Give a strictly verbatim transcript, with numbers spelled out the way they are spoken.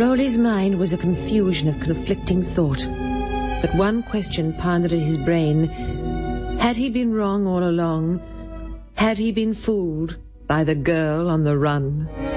Rowley's mind was a confusion of conflicting thought. But one question pondered at his brain. Had he been wrong all along? Had he been fooled by the girl on the run?